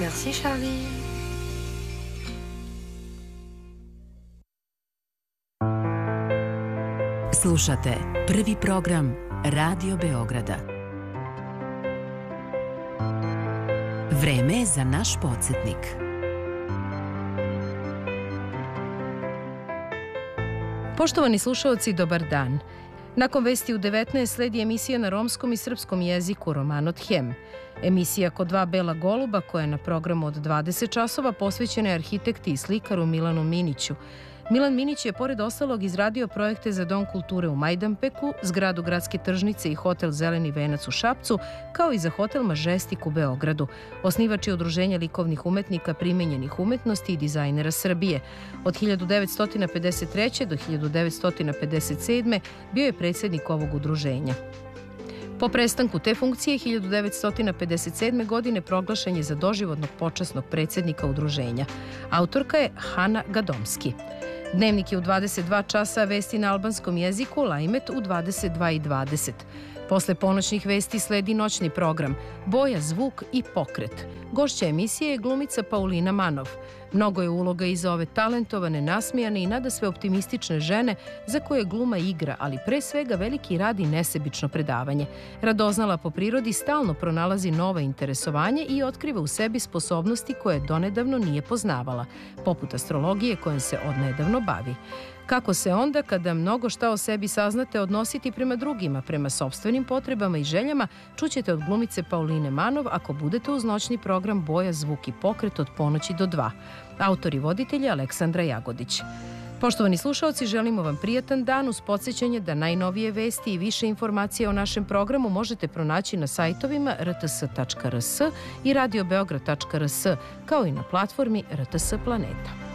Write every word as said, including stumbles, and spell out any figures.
Merci Charlie. Slušate prvi program Radio Beograda. Vreme je za naš podsjetnik. Poštovani slušaoci, dobar dan. Nakon vesti u devetnaest sledi emisija na romskom i srpskom jeziku Roman od Hem. Emisija Kod dva bela goluba, koja je na programu od dvadeset časova, posvećena je arhitekti i slikaru Milanu Miniću. Milan Minić je pored ostalog izradio projekte za Dom kulture u Majdanpeku, zgradu Gradske tržnice i hotel Zeleni venac u Šapcu, kao i za hotel Mažestik u Beogradu. Osnivač je Udruženja likovnih umetnika primenjenih umetnosti i dizajnera Srbije. Od hiljadu devetsto pedeset treće. do hiljadu devetsto pedeset sedme. bio je predsjednik ovog udruženja. Po prestanku te funkcije hiljadu devetsto pedeset sedme. godine proglašen je za doživotnog počasnog predsjednika udruženja. Autorka je Hana Gadomski. Dnevnik je u dvadeset dva časa, vesti na albanskom jeziku, Lajmet u dvadeset dva i dvadeset. Posle ponoćnih vesti sledi noćni program Boja, zvuk i pokret. Gošća emisije je glumica Paulina Manov. Mnogo je uloga iza ove talentovane, nasmijane i nadasve optimistične žene za koje gluma igra, ali pre svega veliki rad i nesebično predavanje. Radoznala po prirodi, stalno pronalazi nova interesovanje i otkriva u sebi sposobnosti koje donedavno nije poznavala, poput astrologije kojom se odnedavno bavi. Kako se onda, kada mnogo šta o sebi saznate, odnositi prema drugima, prema sopstvenim potrebama i željama, čućete od glumice Pauline Manov ako budete uz noćni program Boja, zvuk i pokret od ponoći do dva. Autor i voditelj je Aleksandra Jagodić. Poštovani slušaoci, želimo vam prijatan dan uz podsjećanje da najnovije vesti i više informacije o našem programu možete pronaći na sajtovima r t s tačka r s i radio beograd tačka r s, kao i na platformi R T S Planeta.